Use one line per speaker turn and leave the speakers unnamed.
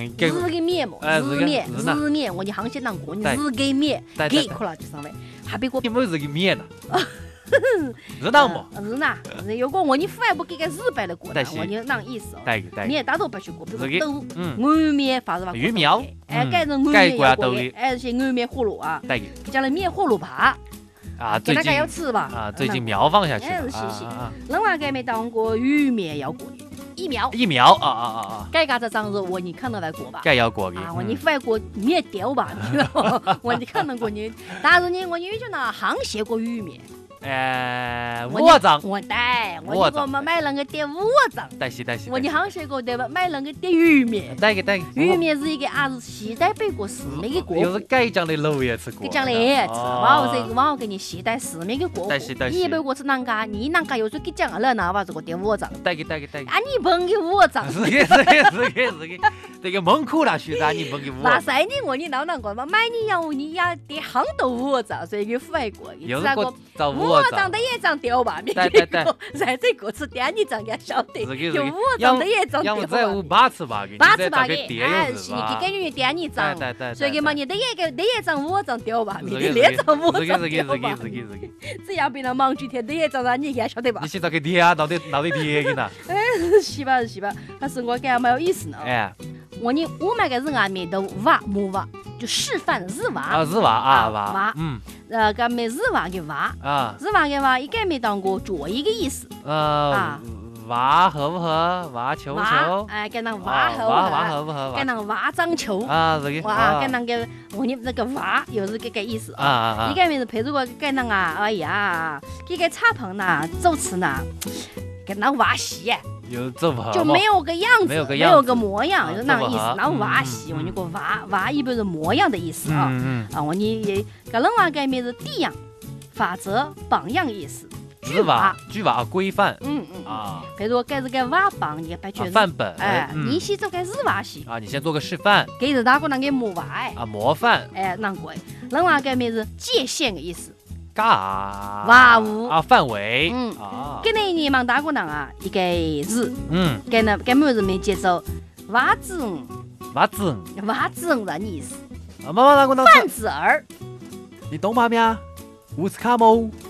日个面嘛，日面，我你行些难过，你日个面，给可了就上位，还别个
你没日个面呢？日当么？
日呐，如果我你反不给个日本的过呢，我你啷意思哦？你也打都不去过，比如豆，碗面发是吧？
鱼苗，
改成碗面要过的，还是碗面葫芦啊？讲了面葫芦扒。
啊，最近
要吃吧？
啊，最近苗放下去了。
是。另外还没当过鱼面要过的，疫苗
啊。
该嘎子长肉，我你看到来过吧？
该要过的。
我你反过面掉吧？你知道吗？我你看到过你，但是呢，我有就那行写过鱼面。
5张，
我买了个点5张，
带西。
我你行写过对吧？买了个点鱼面，
带个。
鱼面是一个是西带北过四面的锅，
又是盖酱的肉也吃过，
盖酱的也吃，往后给你西带4面的锅，你北过吃啷个？你啷个又是盖酱了那哇这个点5张，
带个。
啊你碰给5张，
是个，这个蒙苦了徐噻，你碰给5张。
那塞你我你啷过嘛？买你要得行都5张，所以给反过，
又是个找
5张的一张掉吧，
对，
在这个吃点你张也晓得，有5张的一张掉吧，
要在8次吧给
，8次吧
给，
是你给感觉点你张，
对，
所以嘛你的一张5张掉吧，你的2张5张掉吧，只要别人忙几天的一张你也晓得吧？
你现在给点啊，闹得点给他，
是吧，但是我感觉蛮有意思呢，我们个人面的木娃。就示范日娃
啊，日娃，
个没日娃的娃
啊，
日娃的娃应该没当过做一个意思
娃合不合？娃球，
跟那娃合不合？跟那娃长球
啊，这个
哇，跟那个我你那个娃又是这个意思啊，应该没是配着个跟那啊，哎呀，这个插棚呐，走吃呐，跟那娃戏。就没有个样子，没有个模样，就那个意思。那娃戏，我你个娃一般是模样的意思啊。我你个人话改名是地样、法则、榜样意思。
句娃规范。
比如改这个娃榜，你摆全
范本。
你先做个日娃戏
啊，你先做个示范。
给人哪个那个模娃
模范。
难过。人话改名是界限的意思。
娃物范围，
跟那你忙打过人啊，一个日，跟那跟么子没接受，娃子人意思，
妈妈打过人，
贩子儿，
你懂吗？没啊？乌斯卡莫。